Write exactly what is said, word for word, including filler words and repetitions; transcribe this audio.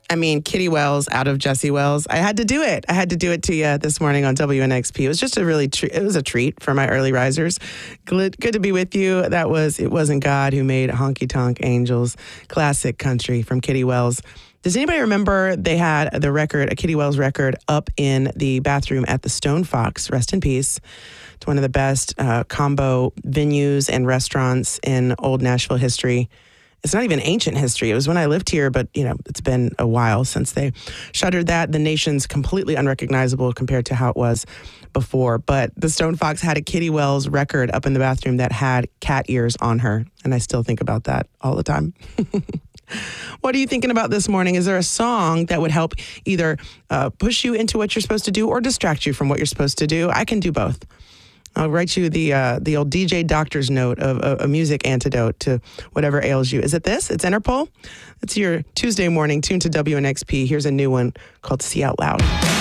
I mean, Kitty Wells out of Jesse Wells. I had to do it. I had to do it to you this morning on W N X P. It was just a really, tr- it was a treat for my early risers. Good, good to be with you. That was It Wasn't God Who Made Honky Tonk Angels. Classic country from Kitty Wells. Does anybody remember they had the record, a Kitty Wells record, up in the bathroom at the Stone Fox? Rest in peace. It's one of the best uh, combo venues and restaurants in old Nashville history. It's not even ancient history. It was when I lived here, but, you know, it's been a while since they shuttered that. The nation's completely unrecognizable compared to how it was before. But the Stone Fox had a Kitty Wells record up in the bathroom that had cat ears on her. And I still think about that all the time. What are you thinking about this morning? Is there a song that would help either uh, push you into what you're supposed to do or distract you from what you're supposed to do? I can do both. I'll write you the uh, the old D J doctor's note of a, a music antidote to whatever ails you. Is it this? It's Interpol? It's your Tuesday morning. Tune to W N X P. Here's a new one called See Out Loud.